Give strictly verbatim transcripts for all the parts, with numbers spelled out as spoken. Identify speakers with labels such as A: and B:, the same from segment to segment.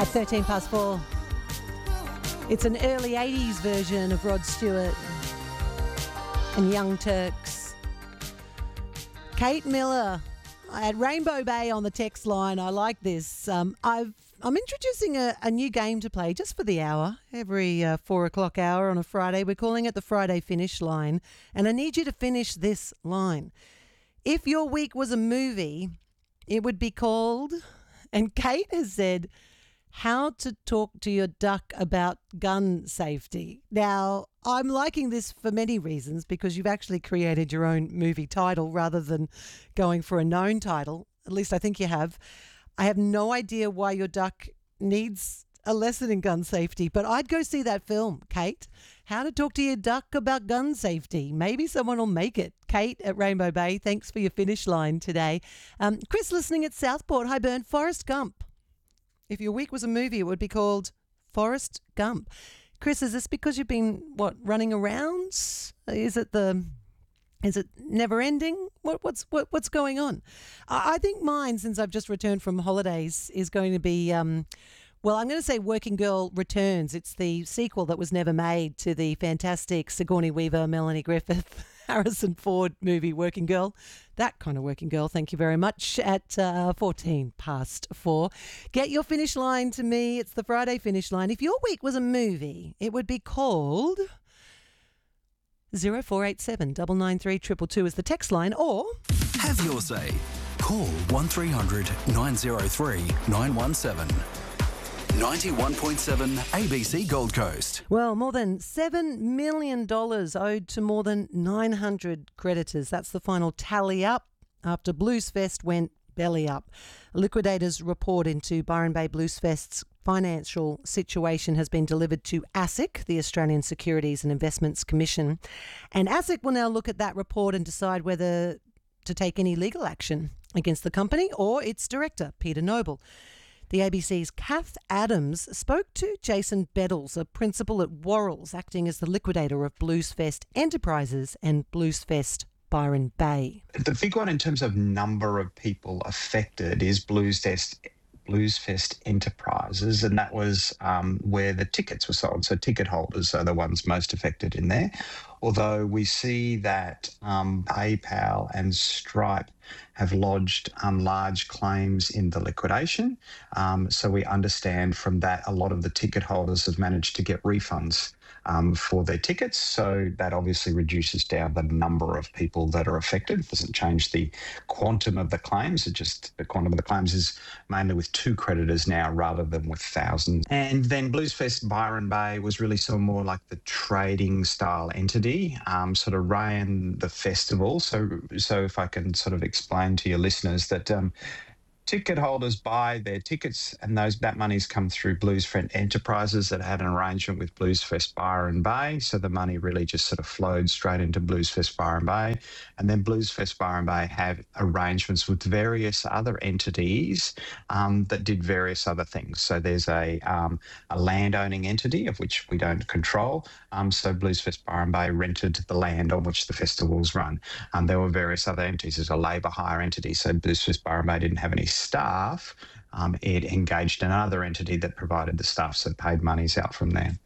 A: At thirteen past four, it's an early eighties version of Rod Stewart and Young Turks. Kate Miller at Rainbow Bay on the text line. I like this. Um, I've, I'm introducing a, a new game to play just for the hour, every uh, four o'clock hour on a Friday. We're calling it the Friday Finish Line, and I need you to finish this line. If your week was a movie, it would be called, and Kate has said, How to Talk to Your Duck About Gun Safety. Now, I'm liking this for many reasons because you've actually created your own movie title rather than going for a known title. At least I think you have. I have no idea why your duck needs a lesson in gun safety, but I'd go see that film, Kate. How to Talk to Your Duck About Gun Safety. Maybe someone will make it. Kate at Rainbow Bay, thanks for your finish line today. Um, Chris listening at Southport. Hi, Bern. Forrest Gump. If your week was a movie, it would be called Forrest Gump. Chris, is this because you've been, what, running around? Is it the... Is it never ending? What, what's what, what's going on? I, I think mine, since I've just returned from holidays, is going to be... Um, Well, I'm going to say Working Girl Returns. It's the sequel that was never made to the fantastic Sigourney Weaver, Melanie Griffith, Harrison Ford movie Working Girl. That kind of Working Girl, thank you very much, at uh, fourteen past four. Get your finish line to me. It's the Friday finish line. If your week was a movie, it would be called zero four eight seven nine nine three two two two is the text line, or...
B: Have your say. Call one three hundred nine oh three nine one seven. ninety-one point seven A B C Gold Coast.
A: Well, more than seven million dollars owed to more than nine hundred creditors. That's the final tally up after Bluesfest went belly up. A liquidators report into Byron Bay Bluesfest's financial situation has been delivered to ASIC, the Australian Securities and Investments Commission. And ASIC will now look at that report and decide whether to take any legal action against the company or its director, Peter Noble. The A B C's Kath Adams spoke to Jason Beddles, a principal at Worrells, acting as the liquidator of Bluesfest Enterprises and Bluesfest Byron Bay.
C: The big one in terms of number of people affected is Bluesfest Bluesfest Enterprises, and that was um, where the tickets were sold. So ticket holders are the ones most affected in there. Although we see that um, PayPal and Stripe have lodged um, large claims in the liquidation. Um, so we understand from that a lot of the ticket holders have managed to get refunds um, for their tickets. So that obviously reduces down the number of people that are affected. It doesn't change the quantum of the claims. It just, the quantum of the claims is mainly with two creditors now rather than with thousands. And then Bluesfest Byron Bay was really sort of more like the trading style entity, um, sort of ran the festival. So, so if I can sort of explain to your listeners that um, ticket holders buy their tickets and those that money's come through Bluesfest Enterprises that had an arrangement with Bluesfest Byron Bay. So the money really just sort of flowed straight into Bluesfest Byron Bay. And then Bluesfest Byron Bay have arrangements with various other entities um, that did various other things. So there's a, um, a land-owning entity of which we don't control. Um, so Bluesfest Byron Bay rented the land on which the festivals run. Um, there were various other entities. There's a labour hire entity. So Bluesfest Byron Bay didn't have any staff. Um, it engaged another entity that provided the staff, so paid monies out from there.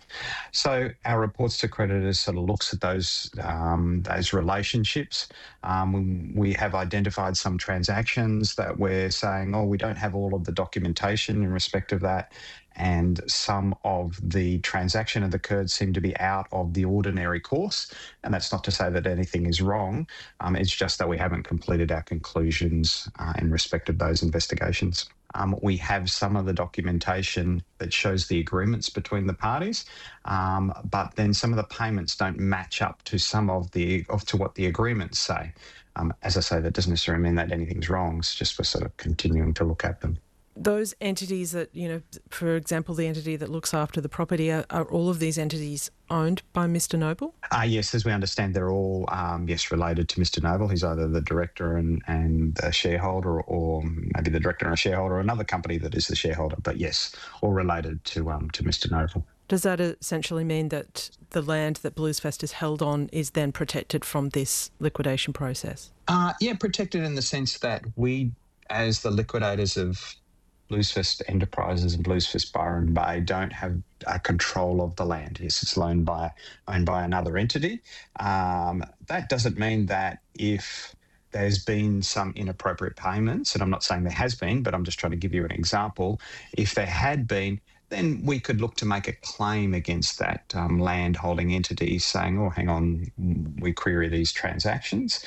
C: So our reports to creditors sort of looks at those um, those relationships. Um, we have identified some transactions that we're saying, oh, we don't have all of the documentation in respect of that. And some of the transaction that occurred seem to be out of the ordinary course. And that's not to say that anything is wrong. Um, it's just that we haven't completed our conclusions uh, in respect of those investigations. Um, we have some of the documentation that shows the agreements between the parties, um, but then some of the payments don't match up to some of the of to what the agreements say. Um, as I say, that doesn't necessarily mean that anything's wrong. It's just we're sort of continuing to look at them.
D: Those entities that, you know, for example, the entity that looks after the property, are, are all of these entities owned by Mister Noble?
C: Uh, yes, as we understand, they're all, um, yes, related to Mister Noble. He's either the director and, and a shareholder, or maybe the director and a shareholder, or another company that is the shareholder. But yes, all related to um, to Mister Noble.
D: Does that essentially mean that the land that Bluesfest is held on is then protected from this liquidation process?
C: Uh, yeah, protected in the sense that we, as the liquidators of Bluesfest Enterprises and Bluesfest Byron Bay don't have a control of the land. Yes, it's owned by owned by another entity. Um, that doesn't mean that if there's been some inappropriate payments, and I'm not saying there has been, but I'm just trying to give you an example. If there had been, then we could look to make a claim against that um, land holding entity saying, oh, hang on, we query these transactions.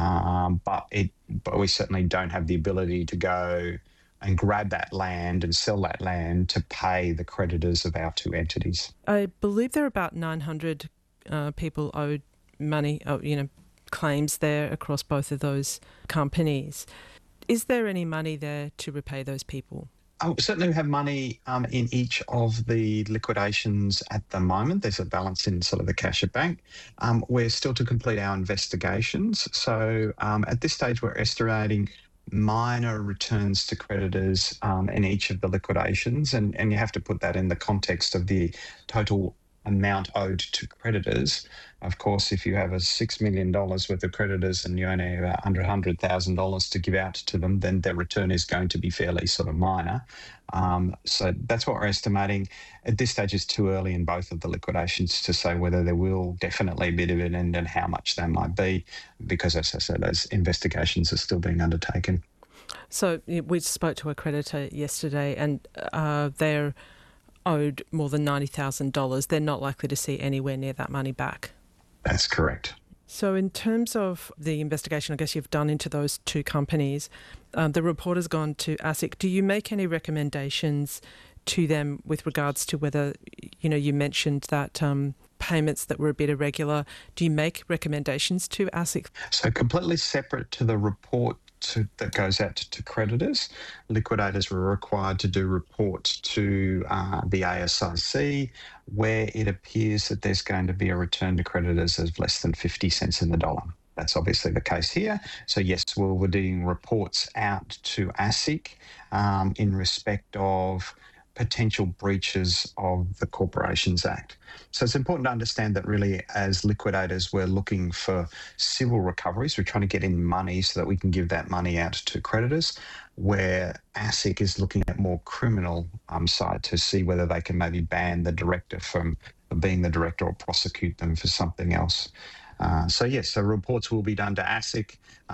C: Um, but it, but we certainly don't have the ability to go and grab that land and sell that land to pay the creditors of our two entities.
D: I believe there are about nine hundred uh, people owed money, uh, you know, claims there across both of those companies. Is there any money there to repay those people?
C: Oh, certainly we have money um, in each of the liquidations at the moment. There's a balance in sort of the cash at bank. Um, we're still to complete our investigations. So um, at this stage, we're estimating minor returns to creditors um, in each of the liquidations. And, and you have to put that in the context of the total amount owed to creditors. Of course, if you have a six million dollars worth of creditors and you only have under one hundred thousand dollars to give out to them, then their return is going to be fairly sort of minor. Um, so that's what we're estimating. At this stage, it's too early in both of the liquidations to say whether there will definitely be a dividend and how much they might be, because, as I said, those investigations are still being undertaken.
D: So we spoke to a creditor yesterday, and uh, they're owed more than ninety thousand dollars. They're not likely to see anywhere near that money back.
C: That's correct.
D: So in terms of the investigation, I guess you've done into those two companies, um, the report has gone to ASIC. Do you make any recommendations to them with regards to whether, you know, you mentioned that um, payments that were a bit irregular. Do you make recommendations to ASIC?
C: So completely separate to the report To, that goes out to, to creditors. Liquidators were required to do reports to uh, the A S I C where it appears that there's going to be a return to creditors of less than fifty cents in the dollar. That's obviously the case here. So yes, we're, we're doing reports out to ASIC um, in respect of potential breaches of the Corporations Act. So it's important to understand that really as liquidators, we're looking for civil recoveries. We're trying to get in money so that we can give that money out to creditors, where ASIC is looking at more criminal um, side to see whether they can maybe ban the director from being the director or prosecute them for something else. Uh, so yes, so reports will be done to ASIC.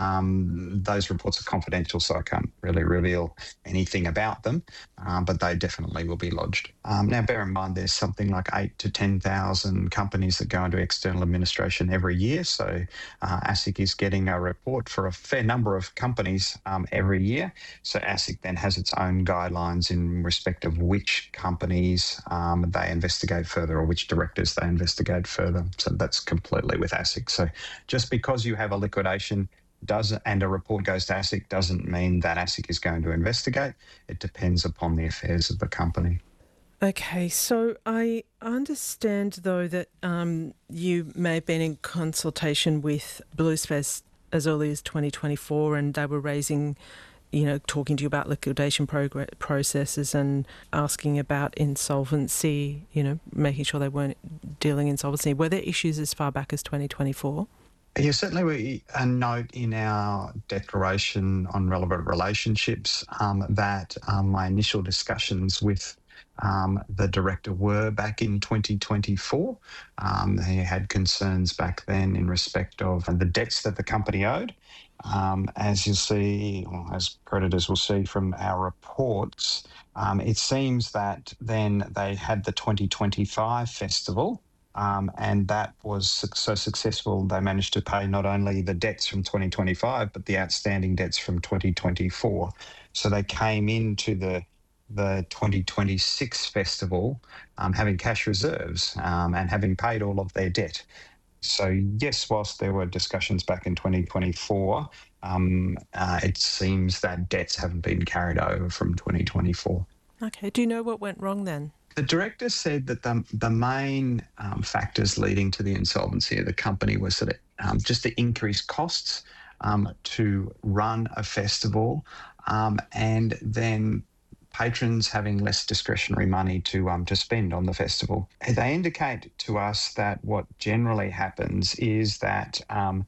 C: Um, those reports are confidential, so I can't really reveal anything about them, um, but they definitely will be lodged. Um, now, bear in mind, there's something like eight to ten thousand companies that go into external administration every year. So uh, ASIC is getting a report for a fair number of companies um, every year. So ASIC then has its own guidelines in respect of which companies um, they investigate further or which directors they investigate further. So that's completely with ASIC. So just because you have a liquidation does and a report goes to ASIC doesn't mean that ASIC is going to investigate. It depends upon the affairs of the company.
D: Okay, so I understand, though, that um, you may have been in consultation with Bluesfest as early as twenty twenty-four, and they were raising, you know, talking to you about liquidation progr- processes and asking about insolvency, you know, making sure they weren't dealing insolvency. Were there issues as far back as twenty twenty-four?
C: Yeah, certainly we a note in our declaration on relevant relationships um, that um, my initial discussions with um, the director were back in twenty twenty-four. Um, he had concerns back then in respect of the debts that the company owed. Um, as you'll see, or as creditors will see from our reports, um, it seems that then they had the twenty twenty-five festival. Um, and that was so successful, they managed to pay not only the debts from twenty twenty-five, but the outstanding debts from twenty twenty-four. So they came into the the twenty twenty-six festival um, having cash reserves um, and having paid all of their debt. So yes, whilst there were discussions back in twenty twenty-four, um, uh, it seems that debts haven't been carried over from twenty twenty-four.
D: Okay. Do you know what went wrong then?
C: The director said that the, the main um, factors leading to the insolvency of the company was that it, um, just the increased costs um, to run a festival um, and then patrons having less discretionary money to um, to spend on the festival. They indicate to us that what generally happens is that um,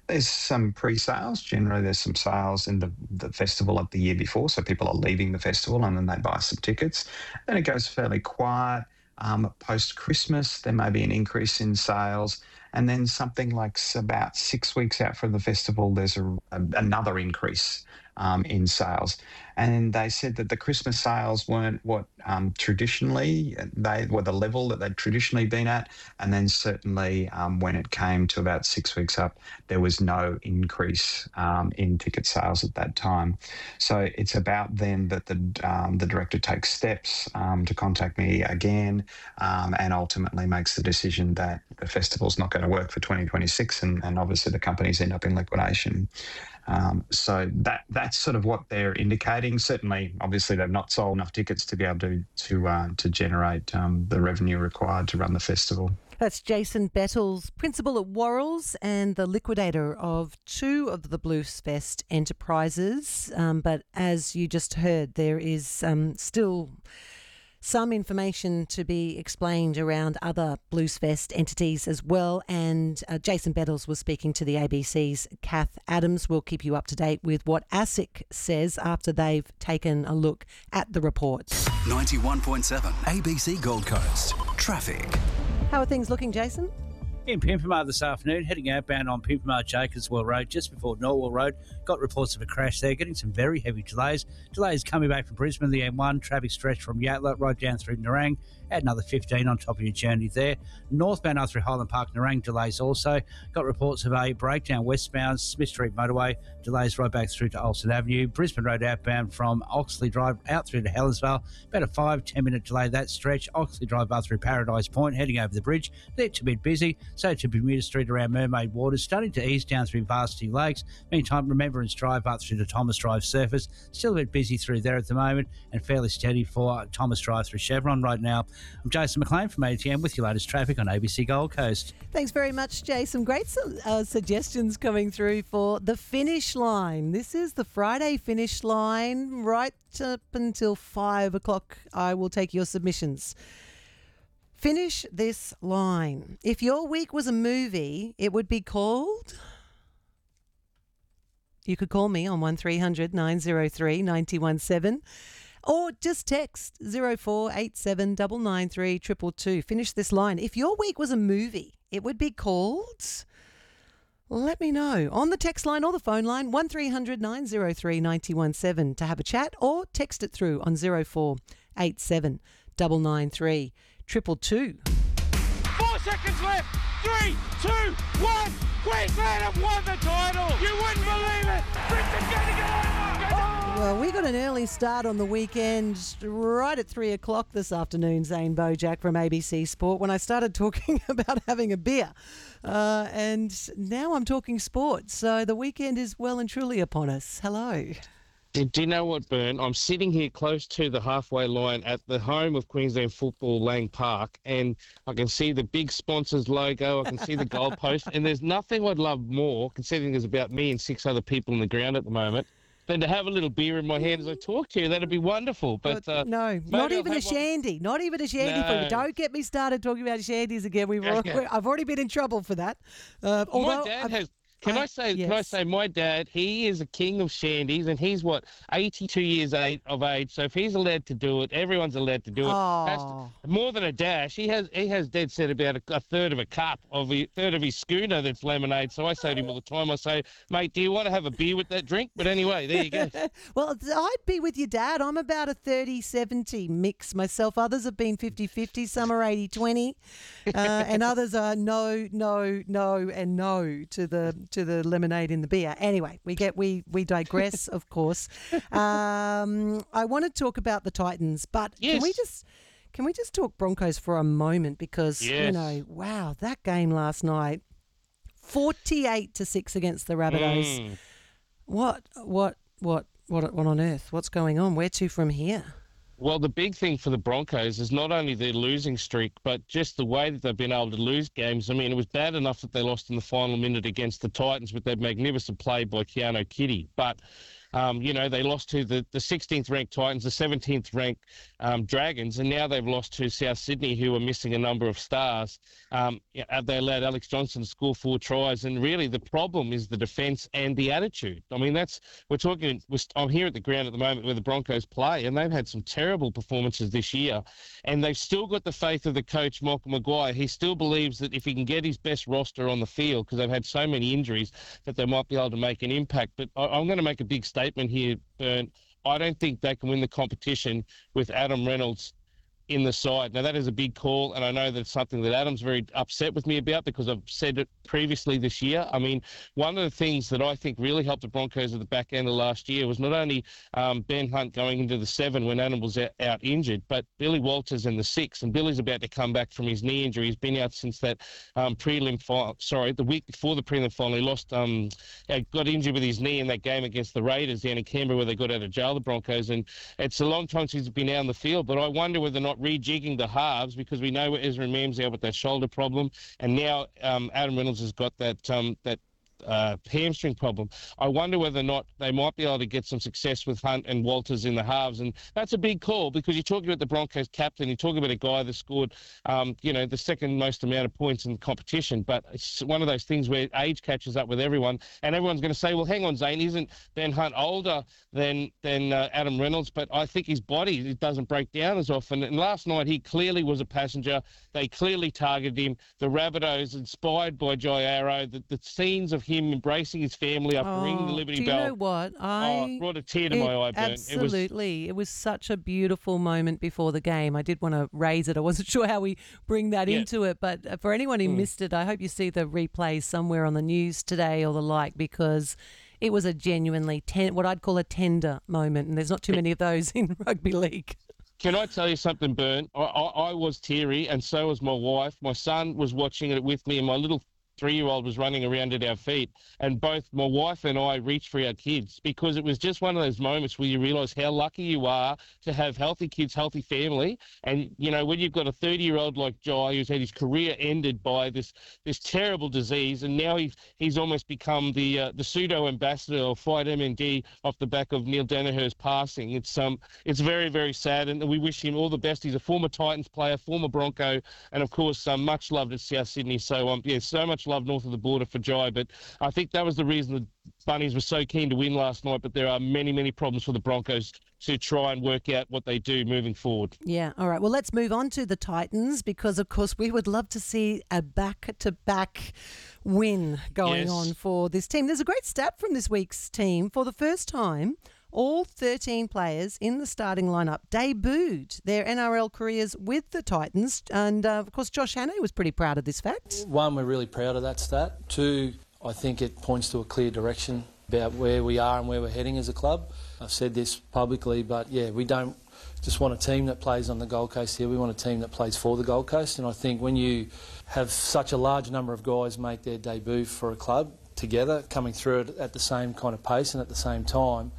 C: There's some pre-sales. Generally, there's some sales in the, the festival of the year before, so people are leaving the festival and then they buy some tickets. Then it goes fairly quiet. Um, post-Christmas, there may be an increase in sales. And then something like s- about six weeks out from the festival, there's a, a, another increase um, in sales. And they said that the Christmas sales weren't what um, traditionally they were the level that they'd traditionally been at. And then certainly um, when it came to about six weeks up, there was no increase um, in ticket sales at that time. So it's about then that the um, the director takes steps um, to contact me again um, and ultimately makes the decision that the festival's not going to work for twenty twenty-six, and, and obviously the companies end up in liquidation. Um, so that that's sort of what they're indicating. Certainly, obviously, they've not sold enough tickets to be able to to uh, to generate um, the revenue required to run the festival.
A: That's Jason Bettles, principal at Worrells and the liquidator of two of the Bluesfest enterprises. Um, but as you just heard, there is um, still some information to be explained around other Bluesfest entities as well. And uh, Jason Bettles was speaking to the A B C's Kath Adams. We'll keep you up to date with what ASIC says after they've taken a look at the reports.
B: ninety-one point seven A B C Gold Coast. Traffic.
A: How are things looking, Jason?
E: In Pimpamar this afternoon, heading outbound on Pimpamar Jacobswell Road, just before Norwell Road. Got reports of a crash there, getting some very heavy delays. Delays coming back from Brisbane, the M one, traffic stretch from Yatala right down through Nerang. Add another fifteen on top of your journey there. Northbound out through Highland Park, Nerang, delays also. Got reports of a breakdown westbound, Smith Street Motorway, delays right back through to Olsen Avenue. Brisbane Road outbound from Oxley Drive out through to Helensvale. About a five, ten minute delay that stretch. Oxley Drive up through Paradise Point, heading over the bridge. That's a bit busy. So to Bermuda Street around Mermaid Waters, starting to ease down through Varsity Lakes. Meantime, Remembrance Drive up through the Thomas Drive surface. Still a bit busy through there at the moment and fairly steady for Thomas Drive through Chevron right now. I'm Jason McLean from A T M with your latest traffic on A B C Gold Coast.
A: Thanks very much, Jason. Great su- uh, suggestions coming through for the finish line. This is the Friday finish line. Right up until five o'clock, I will take your submissions. Finish this line. If your week was a movie, it would be called... You could call me on one three hundred nine oh three nine one seven or just text zero four eight seven nine nine three two two two. Finish this line. If your week was a movie, it would be called... Let me know on the text line or the phone line, one three hundred nine oh three nine one seven to have a chat, or text it through on zero four eight seven nine nine three two two two.
F: Four seconds left. Three, two, one. Queensland have won the title. You wouldn't believe it. Brisbane's going to get over.
A: Well, we got an early start on the weekend, right at three o'clock this afternoon, Zane Bojack from A B C Sport, when I started talking about having a beer. Uh, and now I'm talking sports. So the weekend is well and truly upon us. Hello.
G: Do, do you know what, Bern? I'm sitting here close to the halfway line at the home of Queensland Football, Lang Park, and I can see the big sponsors logo, I can see the goalpost, and there's nothing I'd love more, considering there's about me and six other people on the ground at the moment, than to have a little beer in my hand as I talk to you. That'd be wonderful. But uh,
A: no, not
G: I'll
A: even a
G: have one-
A: shandy. Not even a shandy for you.
G: No.
A: Don't get me started talking about shandies again. We've
G: Yeah,
A: al-
G: yeah.
A: I've already been in trouble for that. Uh, although
G: my dad
A: I've-
G: has. Can I,
A: I-
G: say? Can I
A: yes.
G: say? My dad, he is a king of shandies, and he's what eighty-two years eight of age. So if he's allowed to do it, everyone's allowed to do it. Has to-
A: Oh.
G: more than a dash, he has. He has dead set about a, a third of a cup of a third of his schooner that's lemonade. So I say to him all the time, I say, mate, do you want to have a beer with that drink? But anyway, there you go.
A: Well, I'd be with your dad. I'm about a thirty seventy mix myself. Others have been fifty fifty. Some are eighty twenty. Uh, and others are no, no, no, and no to the to the lemonade in the beer. Anyway, we get we we digress, of course. Um, I want to talk about the Titans, but can we
G: Yes.
A: just can we just talk Broncos for a moment? Because you
G: Yes.
A: know, wow, that game last night, forty-eight to six against the Rabbitohs.
G: Mm.
A: What what what what what on earth? What's going on? Where to from here?
G: Well, the big thing for the Broncos is not only their losing streak, but just the way that they've been able to lose games. I mean, it was bad enough that they lost in the final minute against the Titans with that magnificent play by Keanu Kitty. But Um, you know, they lost to the, the sixteenth ranked Titans, the seventeenth ranked um, Dragons, and now they've lost to South Sydney, who are missing a number of stars. Um, yeah, they allowed Alex Johnson to score four tries, and really the problem is the defence and the attitude. I mean, that's we're talking. We're, I'm here at the ground at the moment where the Broncos play, and they've had some terrible performances this year, and they've still got the faith of the coach, Michael Maguire. He still believes that if he can get his best roster on the field, because they've had so many injuries, that they might be able to make an impact. But I, I'm going to make a big statement here, Bern. I don't think they can win the competition with Adam Reynolds in the side. Now, that is a big call, and I know that's something that Adam's very upset with me about because I've said it previously this year. I mean, one of the things that I think really helped the Broncos at the back end of last year was not only um, Ben Hunt going into the seven when Adam was out, out injured, but Billy Walters in the six, and Billy's about to come back from his knee injury. He's been out since that um, prelim final, sorry, the week before the prelim final. He lost, um, got injured with his knee in that game against the Raiders down in Canberra where they got out of jail, the Broncos, and it's a long time since he's been out on the field, but I wonder whether or not rejigging the halves, because we know Ezra Mam's out with that shoulder problem, and now um, Adam Reynolds has got that um, that uh, hamstring problem. I wonder whether or not they might be able to get some success with Hunt and Walters in the halves, and that's a big call because you're talking about the Broncos captain, you're talking about a guy that scored, um, you know, the second most amount of points in the competition, but it's one of those things where age catches up with everyone, and everyone's going to say, well, hang on, Zane, isn't Ben Hunt older than than uh, Adam Reynolds? But I think his body it doesn't break down as often, and last night he clearly was a passenger. They clearly targeted him. The Rabbitohs, inspired by Jai Arrow, the, the scenes of him embracing his family after
A: Oh,
G: ringing the Liberty
A: do you
G: Bell.
A: know what? I
G: oh, brought a tear to
A: it-
G: my eye, Bern.
A: Absolutely.
G: It
A: It was such a beautiful moment before the game. I did want to raise it. I wasn't sure how we bring that
G: Yeah.
A: into it, but uh, for anyone who
G: Mm.
A: missed it, I hope you see the replay somewhere on the news today or the like, because it was a genuinely ten, what I'd call a tender moment, and there's not too many of those in rugby league.
G: Can I tell you something, Bern? I, I, I was teary, and so was my wife. My son was watching it with me, and my little three-year-old was running around at our feet, and both my wife and I reached for our kids because it was just one of those moments where you realise how lucky you are to have healthy kids, healthy family, and you know when you've got a thirty-year-old like Jai who's had his career ended by this this terrible disease, and now he's he's almost become the uh, the pseudo ambassador of Fight M N D off the back of Neil Danaher's passing. It's um it's very very sad, and we wish him all the best. He's a former Titans player, former Bronco, and of course um, much loved at South Sydney. So um yeah, so much love north of the border for Jai, but I think that was the reason the Bunnies were so keen to win last night, but there are many, many problems for the Broncos to try and work out what they do moving forward.
A: Yeah, all right. Well, let's move on to the Titans because, of course, we would love to see a back-to-back win going
G: Yes.
A: on for this team. There's a great stat from this week's team. For the first time, all thirteen players in the starting lineup debuted their N R L careers with the Titans. And, uh, of course, Josh Hannay was pretty proud of this fact.
H: One, we're really proud of that stat. Two, I think it points to a clear direction about where we are and where we're heading as a club. I've said this publicly, but yeah, we don't just want a team that plays on the Gold Coast here. We want a team that plays for the Gold Coast. And I think when you have such a large number of guys make their debut for a club together, coming through it at the same kind of pace and at the same time,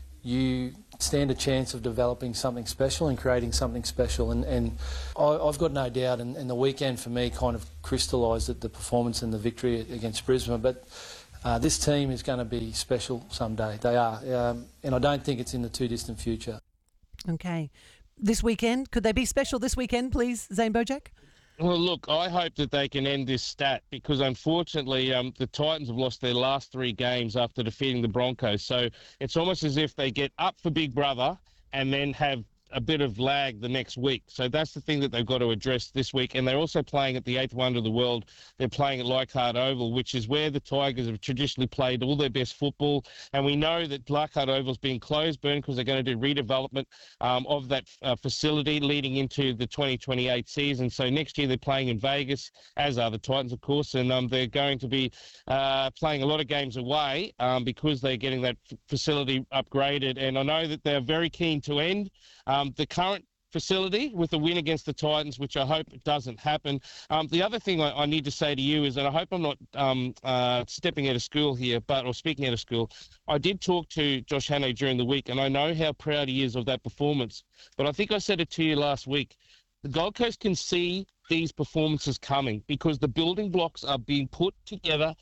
H: you stand a chance of developing something special and creating something special. And, and I, I've got no doubt, and, and the weekend for me kind of crystallised the performance and the victory against Brisbane. But uh, this team is going to be special someday. They are. Um, and I don't think it's in the too distant future.
A: Okay. This weekend, could they be special this weekend, please, Zane Bojack?
G: Well, look, I hope that they can end this stat because, unfortunately, um, the Titans have lost their last three games after defeating the Broncos. So it's almost as if they get up for Big Brother and then have a bit of lag the next week. So that's the thing that they've got to address this week. And they're also playing at the eighth wonder of the world. They're playing at Leichhardt Oval, which is where the Tigers have traditionally played all their best football. And we know that Leichhardt Oval's being closed, Bern, because they're going to do redevelopment um, of that uh, facility leading into the twenty twenty-eight season. So next year they're playing in Vegas, as are the Titans, of course. And um, they're going to be uh, playing a lot of games away um, because they're getting that f- facility upgraded. And I know that they're very keen to end Um, the current facility with a win against the Titans, which I hope doesn't happen. Um, the other thing I, I need to say to you is, and I hope I'm not um, uh, stepping out of school here, but or speaking out of school, I did talk to Josh Hannay during the week, and I know how proud he is of that performance. But I think I said it to you last week. The Gold Coast can see these performances coming because the building blocks are being put together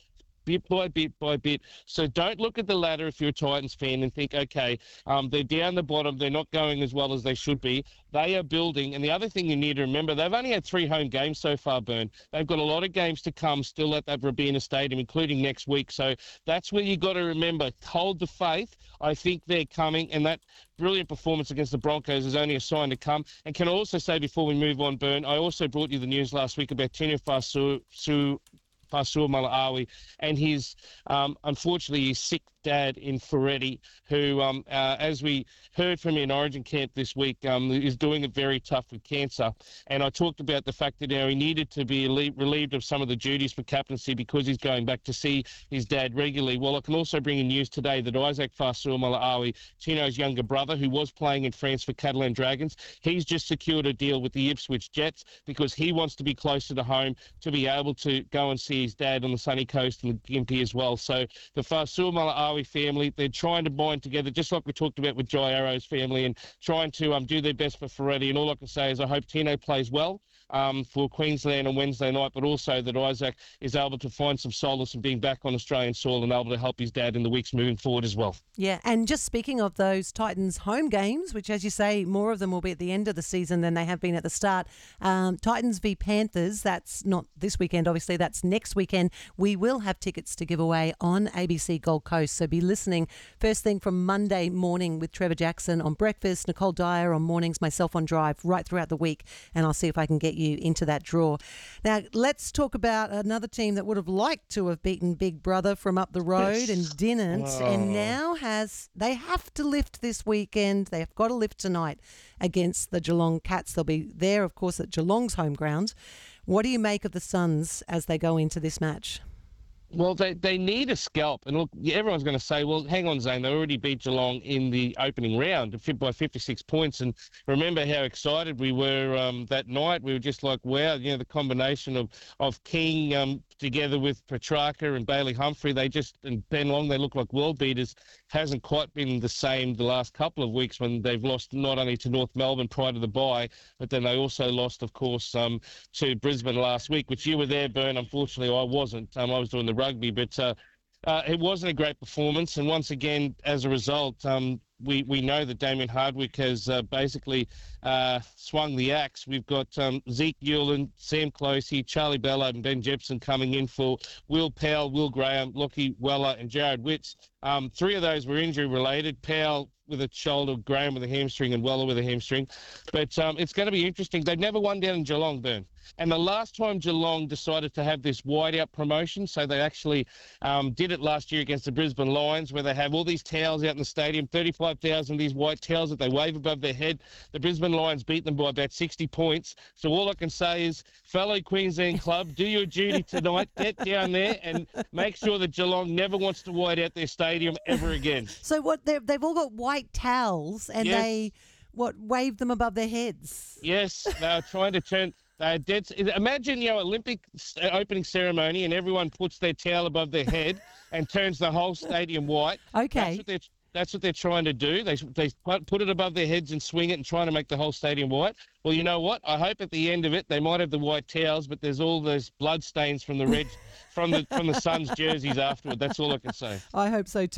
G: bit by bit by bit. So don't look at the ladder if you're a Titans fan and think, okay, um, they're down the bottom, they're not going as well as they should be. They are building. And the other thing you need to remember, they've only had three home games so far, Bern. They've got a lot of games to come still at that Robina Stadium, including next week. So that's where you got to remember, hold the faith. I think they're coming, and that brilliant performance against the Broncos is only a sign to come. And can I also say before we move on, Bern, I also brought you the news last week about Tino Fasu, Su, Fasua Malaawi and his, um, unfortunately, his sick dad in Ferretti, who, um, uh, as we heard from him in Origin camp this week, um, is doing it very tough with cancer. And I talked about the fact that you know, he needed to be relieved of some of the duties for captaincy because he's going back to see his dad regularly. Well, I can also bring in news today that Isaac Fasua Malaawi, Tino's younger brother, who was playing in France for Catalan Dragons, he's just secured a deal with the Ipswich Jets because he wants to be closer to home to be able to go and see his dad on the sunny coast and the Gympie as well. So the Fasua Malaawi family, they're trying to bind together, just like we talked about with Jai Arrow's family, and trying to um, do their best for Ferretti. And all I can say is I hope Tino plays well um, for Queensland on Wednesday night, but also that Isaac is able to find some solace in being back on Australian soil and able to help his dad in the weeks moving forward as well.
A: Yeah, and just speaking of those Titans home games, which, as you say, more of them will be at the end of the season than they have been at the start. Um, Titans v Panthers, that's not this weekend, obviously, that's next weekend. We will have tickets to give away on A B C Gold Coast, so be listening first thing from Monday morning with Trevor Jackson on breakfast, Nicole Dyer on mornings, myself on drive, right throughout the week, and I'll see if I can get you into that draw. Now, let's talk about another team that would have liked to have beaten Big Brother from up the road and didn't,
G: Oh.
A: and now has, they have to lift this weekend. They have got to lift tonight against the Geelong Cats. They'll be there, of course, at Geelong's home ground. What do you make of the Suns as they go into this match?
G: Well, they, they need a scalp. And look, everyone's going to say, well, hang on, Zane, they already beat Geelong in the opening round by fifty-six points. And remember how excited we were um, that night. We were just like, wow, you know, the combination of, of King um, together with Petrarca and Bailey Humphrey, they just, and Ben Long, they look like world beaters. Hasn't quite been the same the last couple of weeks when they've lost not only to North Melbourne prior to the bye, but then they also lost, of course, um, to Brisbane last week, which you were there, Bern. Unfortunately, I wasn't. Um, I was doing the rugby, but uh, uh, it wasn't a great performance. And once again, as a result, um, we, we know that Damien Hardwick has uh, basically uh, swung the axe. We've got um, Zeke Newland, Sam Closey, Charlie Ballard and Ben Jepson coming in for Will Powell, Will Graham, Lockie Weller and Jared Witts. Um, three of those were injury-related. Powell with a shoulder, Graham with a hamstring and Weller with a hamstring. But um, it's going to be interesting. They've never won down in Geelong, Bern. And the last time Geelong decided to have this wide-out promotion, so they actually um, did it last year against the Brisbane Lions, where they have all these towels out in the stadium, thirty-five thousand of these white towels that they wave above their head. The Brisbane Lions beat them by about sixty points. So all I can say is, fellow Queensland club, do your duty tonight, get down there and make sure that Geelong never wants to wide out their stadium ever again.
A: So what, they've, they've all got white towels and
G: Yes.
A: they, what, wave them above their heads?
G: Yes, they're trying to turn... Uh, dead, imagine, you know, Olympic opening ceremony and everyone puts their towel above their head and turns the whole stadium white.
A: Okay.
G: That's what they're, that's what they're trying to do. They they put it above their heads and swing it and trying to make the whole stadium white. Well, you know what? I hope at the end of it they might have the white towels, but there's all those blood stains from the red, from the from the Suns jerseys afterward. That's all I can say.
A: I hope so too.